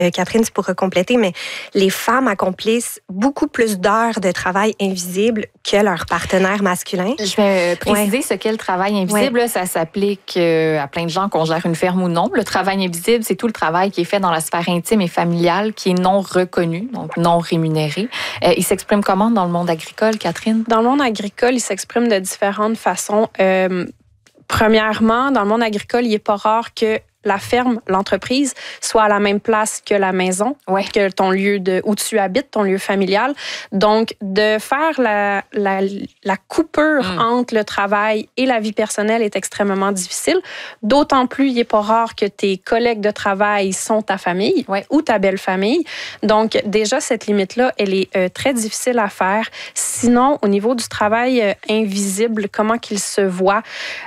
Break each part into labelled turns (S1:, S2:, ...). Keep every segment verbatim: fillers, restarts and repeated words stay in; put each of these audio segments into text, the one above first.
S1: Euh, Catherine, tu pourras compléter, mais les femmes accomplissent beaucoup plus d'heures de travail invisible que leur partenaire masculin.
S2: Je vais préciser ouais. ce qu'est le travail invisible. Ouais. Ça s'applique à plein de gens qu'on gère une ferme ou non. Le travail invisible, c'est tout le travail qui est fait dans la sphère intime et familiale qui est non reconnu, donc non rémunéré. Euh, il s'exprime comment dans le monde agricole, Catherine?
S3: Dans le monde agricole, il s'exprime de différentes façons. Euh, premièrement, dans le monde agricole, il n'est pas rare que la ferme, l'entreprise, soit à la même place que la maison, ouais. que ton lieu de, où tu habites, ton lieu familial. Donc, de faire la, la, la coupure mmh. entre le travail et la vie personnelle est extrêmement difficile. D'autant plus, il n'est pas rare que tes collègues de travail sont ta famille ouais. ou ta belle famille. Donc, déjà, cette limite-là, elle est euh, très difficile à faire. Sinon, au niveau du travail euh, invisible, comment qu'il se voit?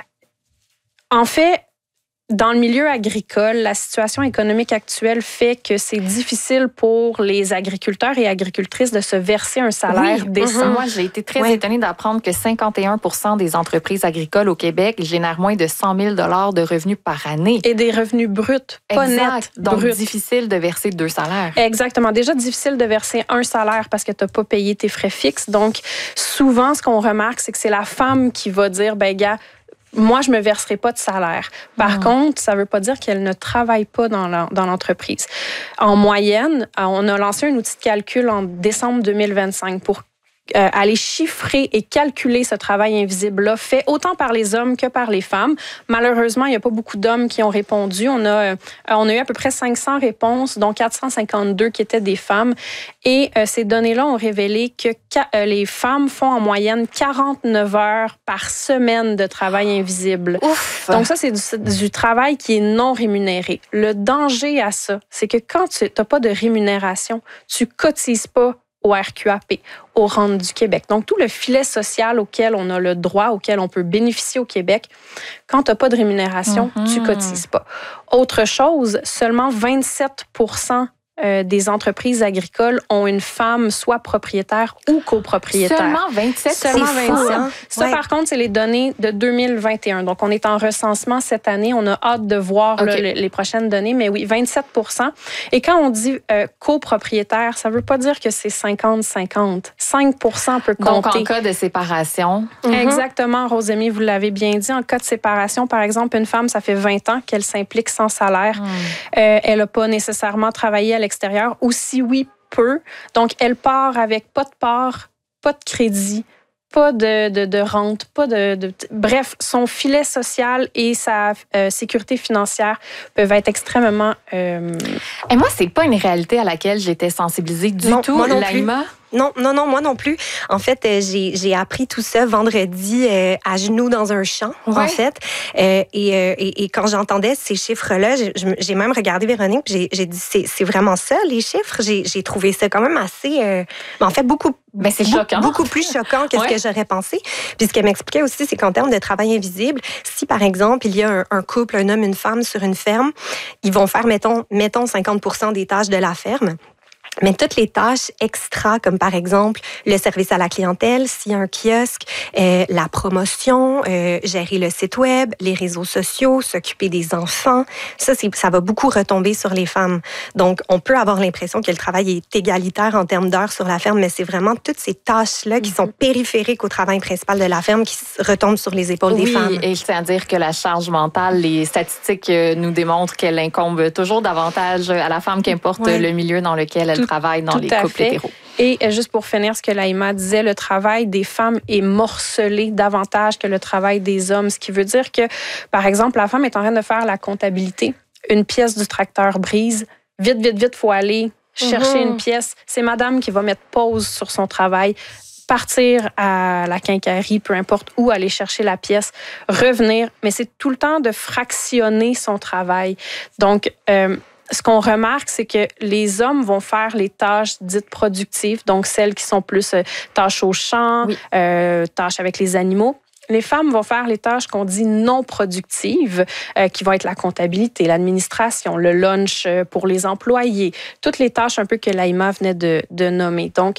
S3: En fait, dans le milieu agricole, la situation économique actuelle fait que c'est difficile pour les agriculteurs et agricultrices de se verser un salaire
S2: oui.
S3: décent.
S2: Mm-hmm. Moi, j'ai été très ouais. étonnée d'apprendre que cinquante et un pour cent des entreprises agricoles au Québec génèrent moins de cent mille dollars de revenus par année.
S3: Et des revenus bruts, pas nets.
S2: Donc,
S3: bruts.
S2: difficile de verser deux salaires.
S3: Exactement. Déjà, difficile de verser un salaire parce que tu n'as pas payé tes frais fixes. Donc, souvent, ce qu'on remarque, c'est que c'est la femme qui va dire, ben gars, moi, je ne me verserai pas de salaire. Par mmh. contre, ça ne veut pas dire qu'elle ne travaille pas dans, la, dans l'entreprise. En moyenne, on a lancé un outil de calcul en décembre deux mille vingt-cinq pour Euh, aller chiffrer et calculer ce travail invisible-là, fait autant par les hommes que par les femmes. Malheureusement, il n'y a pas beaucoup d'hommes qui ont répondu. On a, euh, on a eu à peu près cinq cents réponses, dont quatre cent cinquante-deux qui étaient des femmes. Et euh, ces données-là ont révélé que ca- euh, les femmes font en moyenne quarante-neuf heures par semaine de travail invisible.
S2: Ouf!
S3: Donc ça, c'est du, du travail qui est non rémunéré. Le danger à ça, c'est que quand tu n'as pas de rémunération, tu cotises pas au R Q A P, aux rentes du Québec. Donc, tout le filet social auquel on a le droit, auquel on peut bénéficier au Québec, quand tu n'as pas de rémunération, mm-hmm. tu ne cotises pas. Autre chose, seulement vingt-sept pour cent Euh, des entreprises agricoles ont une femme soit propriétaire ou copropriétaire.
S2: Seulement vingt-sept?
S3: Seulement
S2: c'est
S3: vingt-sept.
S2: Fou, hein?
S3: Ça,
S2: ouais.
S3: par contre, c'est les données de deux mille vingt et un. Donc, on est en recensement cette année. On a hâte de voir okay. là, les prochaines données. Mais oui, vingt-sept pour cent. Et quand on dit euh, copropriétaire, ça ne veut pas dire que c'est cinquante cinquante. cinq pour cent peut compter.
S2: Donc, en cas de séparation.
S3: Mm-hmm. Exactement, Rosémie, vous l'avez bien dit. En cas de séparation, par exemple, une femme, ça fait vingt ans qu'elle s'implique sans salaire. Mm. Euh, elle n'a pas nécessairement travaillé à l'extérieur, ou si oui, peu. Donc, elle part avec pas de part, pas de crédit, pas de, de, de rente, pas de, de... Bref, son filet social et sa euh, sécurité financière peuvent être extrêmement... Euh...
S2: Et moi, c'est pas une réalité à laquelle j'étais sensibilisée du
S1: non,
S2: tout,
S1: moi non
S2: Laïma.
S1: Plus. Non, non, non, moi non plus. En fait, euh, j'ai, j'ai appris tout ça vendredi euh, à genoux dans un champ, ouais. en fait. Euh, et, euh, et, et quand j'entendais ces chiffres-là, j'ai, j'ai même regardé Véronique, puis j'ai, j'ai dit, c'est, c'est vraiment ça, les chiffres? J'ai, j'ai trouvé ça quand même assez... Euh, en fait, beaucoup,
S2: ben, c'est choquant.
S1: beaucoup plus choquant que ouais. ce que j'aurais pensé. Puis ce qu'elle m'expliquait aussi, c'est qu'en termes de travail invisible, si, par exemple, il y a un, un couple, un homme, une femme sur une ferme, ils vont faire, mettons, mettons cinquante pour cent des tâches de la ferme. Mais toutes les tâches extra, comme par exemple le service à la clientèle, s'il y a un kiosque, euh, la promotion, euh, gérer le site web, les réseaux sociaux, s'occuper des enfants, ça, c'est, ça va beaucoup retomber sur les femmes. Donc, on peut avoir l'impression que le travail est égalitaire en termes d'heures sur la ferme, mais c'est vraiment toutes ces tâches-là qui sont périphériques au travail principal de la ferme qui retombent sur les épaules
S2: oui,
S1: des femmes.
S2: Oui, et je tiens à dire que la charge mentale, les statistiques nous démontrent qu'elle incombe toujours davantage à la femme, qu'importe ouais. le milieu dans lequel elle travaille dans
S3: Tout
S2: les couples hétéros.
S3: Et juste pour finir ce que Laïma disait, le travail des femmes est morcelé davantage que le travail des hommes, ce qui veut dire que, par exemple, la femme est en train de faire la comptabilité. Une pièce du tracteur brise. Vite, vite, vite, il faut aller chercher mm-hmm. une pièce. C'est madame qui va mettre pause sur son travail, partir à la quincaillerie, peu importe où, aller chercher la pièce, revenir. Mais c'est tout le temps de fractionner son travail. Donc, euh, ce qu'on remarque, c'est que les hommes vont faire les tâches dites productives, donc celles qui sont plus euh, tâches au champ, oui. euh, tâches avec les animaux. Les femmes vont faire les tâches qu'on dit non productives, euh, qui vont être la comptabilité, l'administration, le lunch pour les employés, toutes les tâches un peu que Laïma venait de, de nommer. Donc,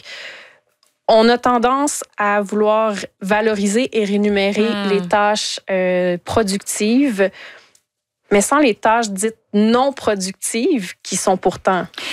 S3: on a tendance à vouloir valoriser et rémunérer mmh. les tâches euh, productives, mais sans les tâches dites non productives qui sont pourtant